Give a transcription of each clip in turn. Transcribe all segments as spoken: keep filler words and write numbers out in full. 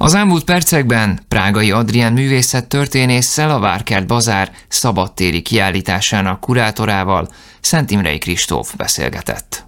Az elmúlt percekben Prágai Adrián művészettörténésszel, a Várkert Bazár szabadtéri kiállításának kurátorával, Szent Imrei Kristóf beszélgetett.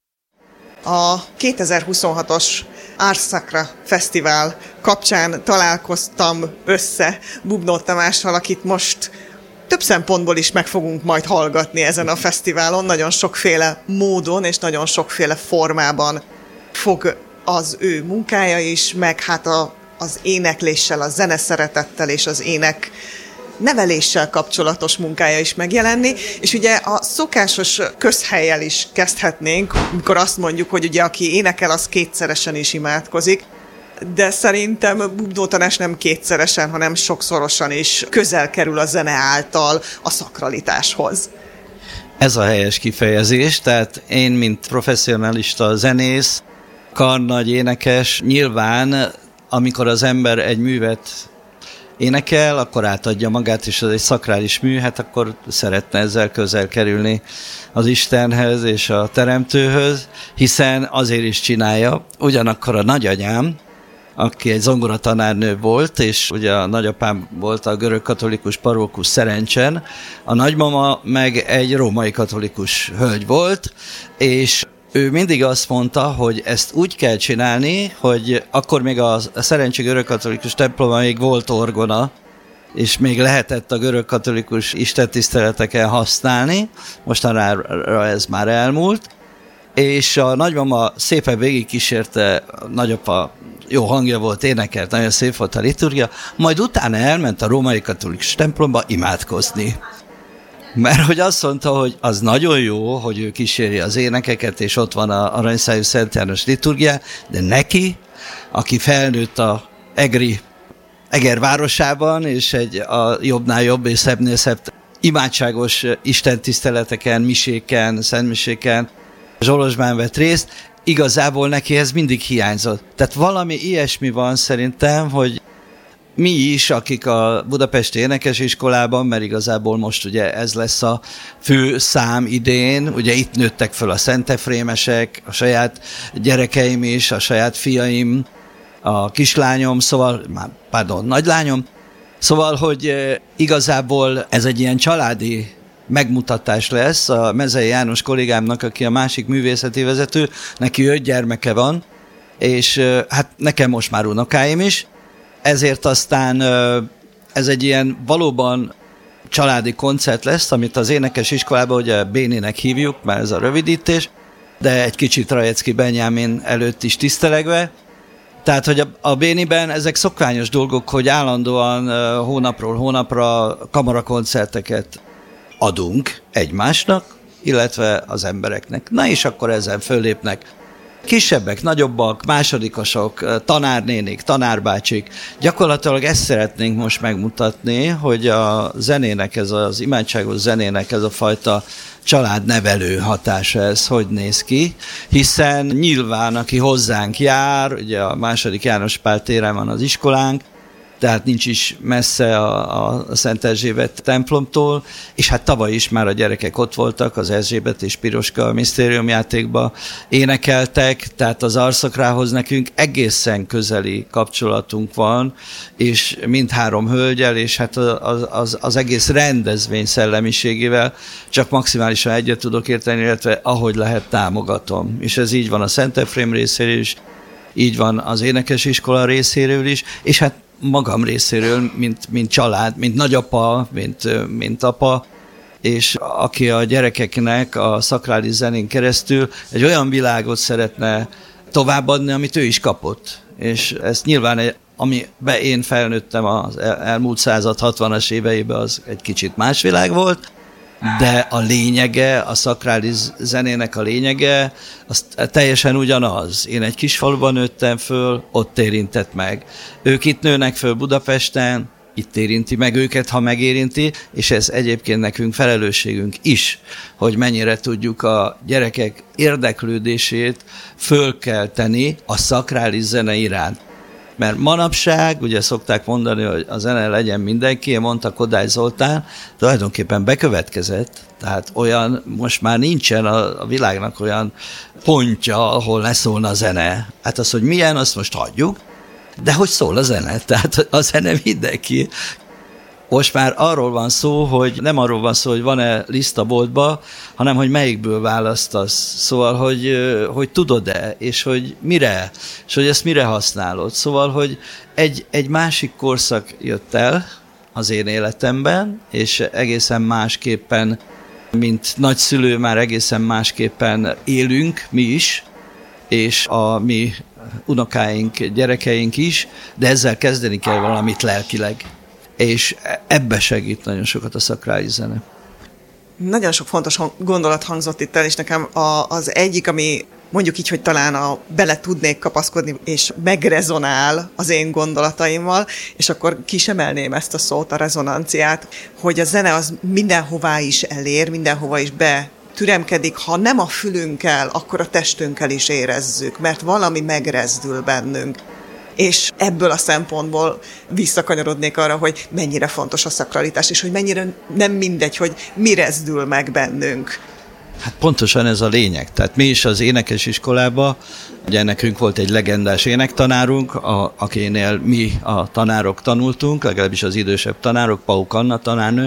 A kétezer-huszonhatos Ars Sacra Fesztivál kapcsán találkoztam össze Bubnó Tamással, akit most több szempontból is meg fogunk majd hallgatni ezen a fesztiválon. Nagyon sokféle módon és nagyon sokféle formában fog az ő munkája is, meg hát a, az énekléssel, a zeneszeretettel és az ének neveléssel kapcsolatos munkája is megjelenni, és ugye a szokásos közhellyel is kezdhetnénk, amikor azt mondjuk, hogy ugye aki énekel, az kétszeresen is imádkozik, de szerintem Bubnó Tamás nem kétszeresen, hanem sokszorosan is közel kerül a zene által a szakralitáshoz. Ez a helyes kifejezés, tehát én, mint professzionalista zenész, karnagy énekes, nyilván amikor az ember egy művet énekel, akkor átadja magát, és az egy szakrális mű, hát akkor szeretne ezzel közel kerülni az Istenhez és a Teremtőhöz, hiszen azért is csinálja. Ugyanakkor a nagyanyám, aki egy zongoratanárnő volt, és ugye a nagyapám volt a görög-katolikus parókus Szerencsen, a nagymama meg egy római katolikus hölgy volt, és ő mindig azt mondta, hogy ezt úgy kell csinálni, hogy akkor még a Szerencsi görög-katolikus templomban még volt orgona, és még lehetett a görög-katolikus istentiszteleteken használni, mostanra ez már elmúlt, és a nagymama szépen végigkísérte, a nagyapa jó hangja volt, énekelt, nagyon szép volt a liturgia, majd utána elment a római katolikus templomba imádkozni. Mert hogy azt mondta, hogy az nagyon jó, hogy ő kíséri az énekeket, és ott van a aranyszájú Szent János liturgia, de neki, aki felnőtt a egri Eger városában, és egy a jobbnál jobb és szebbnél szebb imádságos istentiszteleteken, miséken, szentmiséken, Zsolozsmán vett részt, igazából neki ez mindig hiányzott. Tehát valami ilyesmi van szerintem, hogy mi is, akik a Budapesti Énekesiskolában, mert igazából most ugye ez lesz a fő szám idén, ugye itt nőttek föl a szentefrémesek, a saját gyerekeim is, a saját fiaim, a kislányom, szóval, pardon, nagylányom, szóval, hogy igazából ez egy ilyen családi megmutatás lesz. A Mezei János kollégámnak, aki a másik művészeti vezető, neki öt gyermeke van, és hát nekem most már unokáim is, ezért aztán ez egy ilyen valóban családi koncert lesz, amit az énekes iskolában ugye Béninek hívjuk, már ez a rövidítés, de egy kicsit Rajecki Benyámin előtt is tisztelegve. Tehát, hogy a, a Béniben ezek szokványos dolgok, hogy állandóan uh, hónapról hónapra kamarakoncerteket adunk egymásnak, illetve az embereknek. Na és akkor ezen föllépnek kisebbek, nagyobbak, másodikosok, tanárnénik, tanárbácsik. Gyakorlatilag ezt szeretnénk most megmutatni, hogy a zenének, ez az imádságos zenének ez a fajta családnevelő hatása, ez hogy néz ki, hiszen nyilván, aki hozzánk jár, ugye a második János Pál téren van az iskolánk, tehát nincs is messze a, a Szent Erzsébet templomtól, és hát tavaly is már a gyerekek ott voltak, az Erzsébet és Piroska misztériumjátékba énekeltek, tehát az Ars Sacrához nekünk egészen közeli kapcsolatunk van, és mindhárom hölgyel, és hát az, az, az egész rendezvény szellemiségével csak maximálisan egyet tudok érteni, illetve ahogy lehet támogatom. És ez így van a Szent Efrém részéről is, így van az énekesiskola részéről is, és hát magam részéről, mint, mint család, mint nagyapa, mint, mint apa, és aki a gyerekeknek a szakrális zenén keresztül egy olyan világot szeretne továbbadni, amit ő is kapott. És ez nyilván, amiben én felnőttem az elmúlt század hatvanas éveiben, az egy kicsit más világ volt, de a lényege, a szakrális zenének a lényege, az teljesen ugyanaz. Én egy kis faluban nőttem föl, ott érintett meg. Ők itt nőnek föl Budapesten, itt érinti meg őket, ha megérinti, és ez egyébként nekünk felelősségünk is, hogy mennyire tudjuk a gyerekek érdeklődését fölkelteni a szakrális zene iránt. Mert manapság, ugye szokták mondani, hogy a zene legyen mindenki, mondta Kodály Zoltán, tulajdonképpen bekövetkezett, tehát olyan, most már nincsen a, a világnak olyan pontja, ahol ne szólna a zene. Hát az, hogy milyen, azt most hagyjuk, De hogy szól a zene? Tehát a zene mindenki. Most már arról van szó, hogy nem arról van szó, hogy van-e liszt a boltba, hanem hogy melyikből választasz. Szóval, hogy, hogy tudod-e, és hogy mire, és hogy ezt mire használod. Szóval, hogy egy, egy másik korszak jött el az én életemben, és egészen másképpen, mint nagyszülő, már egészen másképpen élünk mi is, és a mi unokáink, gyerekeink is, de ezzel kezdeni kell valamit lelkileg. És ebbe segít nagyon sokat a szakrális zene. Nagyon sok fontos gondolat hangzott itt el, és nekem a, az egyik, ami mondjuk így, hogy talán a, bele tudnék kapaszkodni, és megrezonál az én gondolataimmal, és akkor ki sem emelném ezt a szót, a rezonanciát, hogy a zene az mindenhová is elér, mindenhova is be türemkedik, ha nem a fülünkkel, akkor a testünkkel is érezzük, mert valami megrezdül bennünk. És ebből a szempontból visszakanyarodnék arra, hogy mennyire fontos a szakralitás, és hogy mennyire nem mindegy, hogy mi rezdül meg bennünk. Hát pontosan ez a lényeg. Tehát mi is az énekes iskolában, ugye nekünk volt egy legendás énektanárunk, a, akinél mi a tanárok tanultunk, legalábbis az idősebb tanárok, Pauk Anna tanárnő,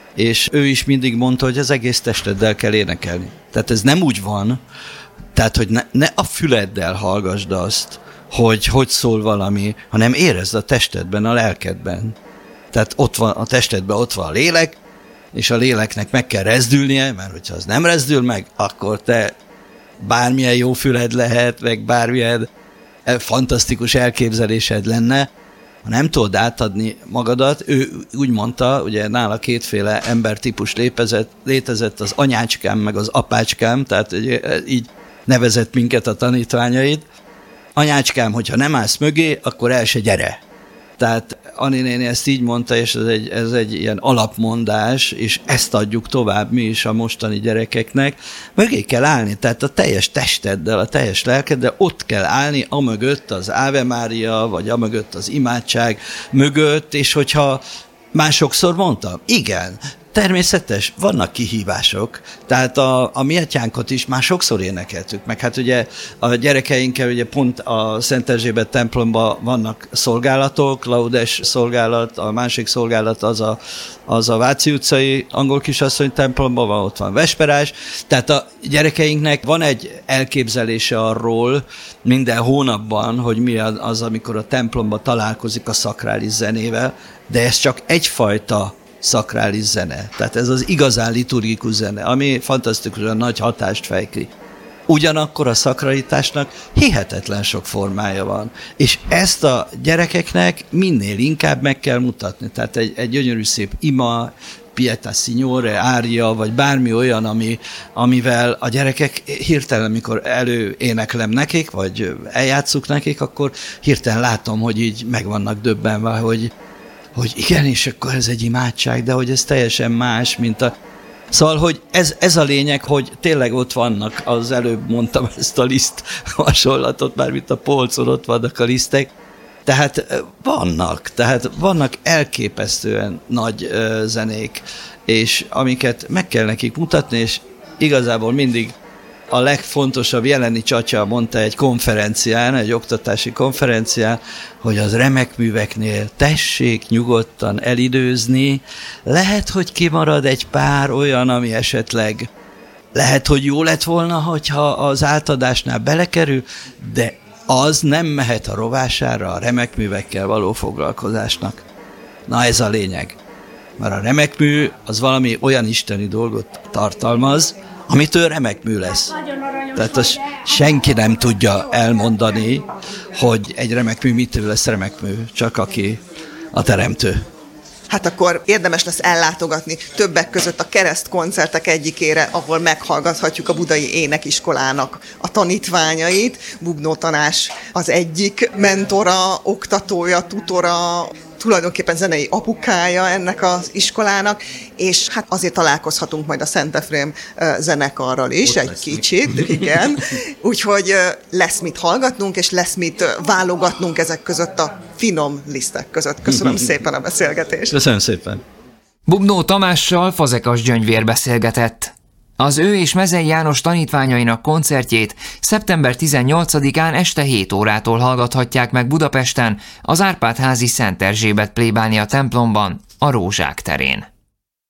és ő is mindig mondta, hogy az egész testeddel kell énekelni. Tehát ez nem úgy van, tehát hogy ne, ne a füleddel hallgasd azt, hogy hogy szól valami, hanem érezd a testedben, a lelkedben. Tehát ott van, a testedben ott van a lélek, és a léleknek meg kell rezdülnie, mert hogyha az nem rezdül meg, akkor te bármilyen jó füled lehet, meg bármilyen fantasztikus elképzelésed lenne, ha nem tudod átadni magadat, ő úgy mondta, ugye nála kétféle embertípus létezett, létezett az anyácskám, meg az apácskám, tehát ugye, így nevezett minket a tanítványaid. Anyácskám, hogyha nem állsz mögé, akkor el se gyere. Tehát Ani néni ezt így mondta, és ez egy, ez egy ilyen alapmondás, és ezt adjuk tovább mi is a mostani gyerekeknek. Mögé kell állni, tehát a teljes testeddel, a teljes lelkeddel ott kell állni, amögött az Ave Mária, vagy amögött az imádság mögött, és hogyha másokszor mondtam, igen, természetes, vannak kihívások, tehát a, a mi atyánkot is már sokszor énekeltük, meg hát ugye a gyerekeinkkel ugye pont a Szent Erzsébet templomban vannak szolgálatok, laudes szolgálat, a másik szolgálat az a, az a Váci utcai angol kisasszony templomban van, ott van vesperás, tehát a gyerekeinknek van egy elképzelése arról minden hónapban, hogy mi az, amikor a templomban találkozik a szakrális zenével, de ez csak egyfajta szakrális zene. Tehát ez az igazán liturgikus zene, ami fantasztikusan nagy hatást fejti. Ugyanakkor a szakralitásnak hihetetlen sok formája van. És ezt a gyerekeknek minél inkább meg kell mutatni. Tehát egy, egy gyönyörű szép ima, Pietà Signore, ária, vagy bármi olyan, ami, amivel a gyerekek hirtelen, amikor előéneklem nekik, vagy eljátszuk nekik, akkor hirtelen látom, hogy így meg vannak döbbenve, hogy hogy igen, és akkor ez egy imádság, de hogy ez teljesen más, mint a... Szóval, hogy ez, ez a lényeg, hogy tényleg ott vannak, az előbb mondtam ezt a liszt hasonlatot, már mint a polcon ott vannak a lisztek, tehát vannak, tehát vannak elképesztően nagy uh, zenék, és amiket meg kell nekik mutatni, és igazából mindig a legfontosabb, Jeleni Csatya mondta egy konferencián, egy oktatási konferencián, hogy az remek műveknél tessék nyugodtan elidőzni, lehet, hogy kimarad egy pár olyan, ami esetleg lehet, hogy jó lett volna, hogyha az átadásnál belekerül, de az nem mehet a rovására a remek művekkel való foglalkozásnak. Na ez a lényeg. Mert a remek mű az valami olyan isteni dolgot tartalmaz, amitől remek mű lesz. Tehát azt senki nem tudja elmondani, hogy egy remek mű mitől lesz remek mű, csak aki a teremtő. Hát akkor érdemes lesz ellátogatni többek között a keresztkoncertek egyikére, ahol meghallgathatjuk a Budai Énekiskolának a tanítványait. Bubnó Tamás az egyik mentora, oktatója, tutora, tulajdonképpen zenei apukája ennek az iskolának, és hát azért találkozhatunk majd a Szent Efrém zenekarral is, ott egy kicsit, igen. Úgyhogy lesz mit hallgatnunk, és lesz mit válogatnunk ezek között a finom lisztek között. Köszönöm szépen a beszélgetést. Köszönöm szépen. Bubnó Tamással Fazekas Gyöngyvér beszélgetett. Az ő és Mezei János tanítványainak koncertjét szeptember tizennyolcadikán este hét órától hallgathatják meg Budapesten, az Árpád-házi Szent Erzsébet plébánia templomban, a Rózsák terén.